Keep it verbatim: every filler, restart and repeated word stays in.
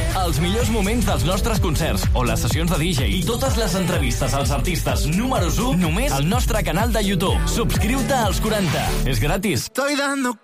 Els millors moments dels nostres concerts o les sessions de D J i totes les entrevistes als artistes números u només al nostre canal de YouTube. Subscriu-te als quaranta. És gratis. Estoy dando